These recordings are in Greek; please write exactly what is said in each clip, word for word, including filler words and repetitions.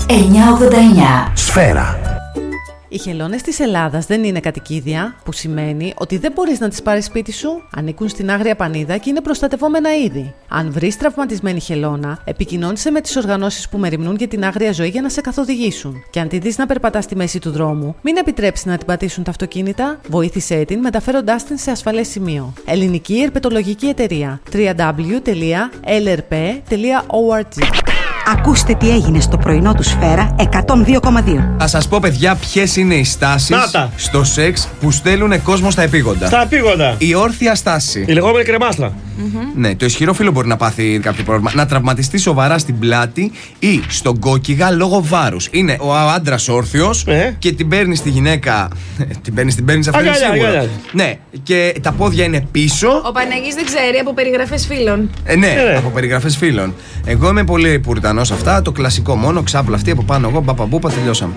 εννιακόσια ογδόντα εννιά. Σφαίρα. Οι χελώνες της Ελλάδας δεν είναι κατοικίδια, που σημαίνει ότι δεν μπορείς να τις πάρεις σπίτι σου. Ανήκουν στην Άγρια Πανίδα και είναι προστατευόμενα είδη. Αν βρεις τραυματισμένη χελώνα, επικοινώνησε με τις οργανώσεις που μεριμνούν για την άγρια ζωή για να σε καθοδηγήσουν. Και αν τη δεις να περπατά στη μέση του δρόμου, μην επιτρέψεις να την πατήσουν τα αυτοκίνητα, βοήθησέ την μεταφέροντάς την σε ασφαλές σημείο. Ελληνική Ερπετολογική Εταιρεία. double-u double-u double-u τελεία ελ ερ πι τελεία ο αρ τζι. Ακούστε τι έγινε στο πρωινό του Σφαίρα εκατόν δύο κόμμα δύο. Θα σας πω, παιδιά, ποιες είναι οι στάσεις Νάτα. στο σεξ που στέλνουν κόσμο στα επίγοντα. Στα επίγοντα. Η όρθια στάση. Η λεγόμενη κρεμάστρα. Mm-hmm. Ναι, το ισχυρό φύλλο μπορεί να πάθει κάποιο πρόβλημα. Να τραυματιστεί σοβαρά στην πλάτη ή στον κόκκιγα λόγω βάρους. Είναι ο άντρας όρθιος ε? και την παίρνει στη γυναίκα. την παίρνει, την παίρνει αυτή, είναι σίγουρο. Ναι, και τα πόδια είναι πίσω. Ο Παναγής δεν ξέρει από περιγραφές φίλων. Ε, ναι, ε, από περιγραφές φίλων. Εγώ είμαι πολύ πουριτανός αυτά. Το κλασικό μόνο, ξάπλα αυτή από πάνω. Εγώ, μπαπαμπούπα, τελειώσαμε.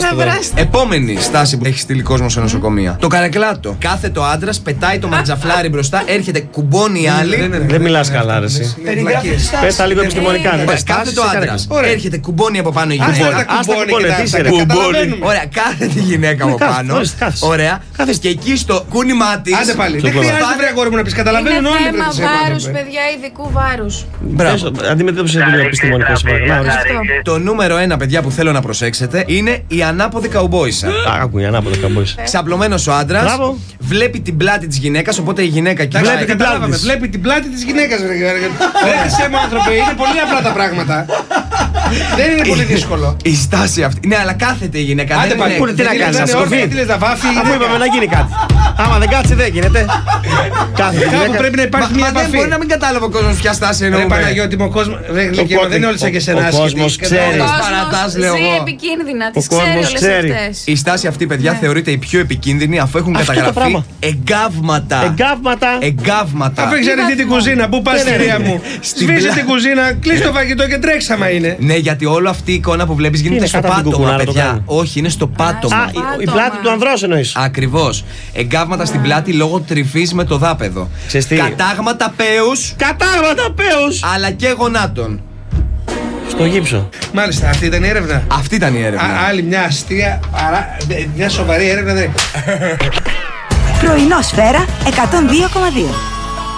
Επόμενη στάση που έχει στείλει κόσμο σε νοσοκομεία. Το καρεκλάτο. Κάθετο άντρας, πετάει το μαρτζαφλάρι μπροστά, έρχεται, κουμπώνει η άλλη. Δεν μιλάς καλά, ρε εσύ. Πες τα λίγο επιστημονικά. Κάθετο άντρας, έρχεται, κουμπώνει από πάνω η γυναίκα. Κουμπώνει. Ωραία, κάθεται η γυναίκα από πάνω. Ωραία. Και εκεί στο κούνημά της. Άντε πάλι. Δεν χρειάζεται, βρε αγόρι μου, να πεις. Καταλαβαίνουν όλοι. Είναι θέμα βάρους, παιδιά, ειδικού βάρους. Αντιμετώπισε το επιστημονικό. Το νούμερο ένα, παιδιά, που θέλω να προσέξετε είναι η ανάποδη καουμπόισα. Άκου, η ανάποδη καουμπόισα. Ξαπλωμένος ο άντρας, βλέπει την πλάτη της γυναίκας, οπότε η γυναίκα κοιτάει. Βλέπει την πλάτη της. Βλέπει την πλάτη της γυναίκας. Ρέτησέ μου, άνθρωπε, είναι πολύ απλά τα πράγματα. Δεν είναι πολύ δύσκολο. Η στάση αυτή. Ναι, αλλά κάθεται η γυναίκα. Άντε πάλι, τι να κάνεις, να σκοφεί. Αφού είπαμε να γίνει κάτι. Άμα δεν κάτσει, δεν γίνεται. Κάπου πρέπει να υπάρχει μια επαφή. Μπορεί να μην κατάλαβε ο κόσμος ποια στάση εννοούμε. Ρε Παναγιώτη, ο κόσμος δεν είναι όλοι σαν και εσένα. Ο κόσμος ξέρει. Ζει επικίνδυνα, τις ξέρει όλες αυτές. Η στάση αυτή, παιδιά, θεωρείται η πιο επικίνδυνη αφού έχουν καταγραφεί εγκάβματα. Εγκάβματα. Εγκάβματα. Αφού έχεις αρνηθεί την κουζίνα, πού πας, κυρία μου. Σβήσε την κουζίνα, κλείς το φαγητό και τρέξαμα είναι. Ναι, γιατί όλη αυτή η εικόνα που βλέπεις γίνεται στο πάτωμα, παιδιά. Όχι, είναι στο πάτωμα. Α, η πλάτη του ανδρός εννοείς. Ακριβώς. Εγκάβματα στην πλάτη λόγω τριφής με το δάπεδο. Κατάγματα πέους. Κατάγματα πέους. Αλλά και γονάτων. Στο γύψο. Μάλιστα, αυτή ήταν η έρευνα. Αυτή ήταν η έρευνα. Α, άλλη μια αστεία, παρά, μια σοβαρή έρευνα δεν. Πρωινό Σφαίρα εκατόν δύο κόμμα δύο.